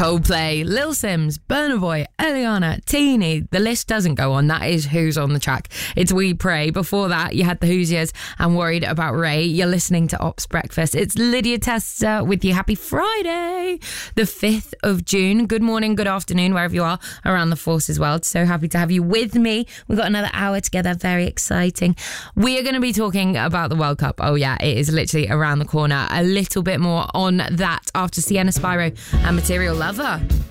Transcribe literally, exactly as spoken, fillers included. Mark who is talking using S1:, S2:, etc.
S1: Coldplay, Lil Sims, Burna Boy, Eliana, Teeny. The list doesn't go on. That is who's on the track. It's We Pray. Before that, you had the Hoosiers and Worried About Ray. You're listening to Ops Breakfast. It's Lydia Tester with you. Happy Friday, the fifth of June. Good morning, good afternoon, wherever you are around the Forces world. So happy to have you with me. We've got another hour together. Very exciting. We are going to be talking about the World Cup. Oh yeah, it is literally around the corner. A little bit more on that after Sienna Spyro and Material Lover.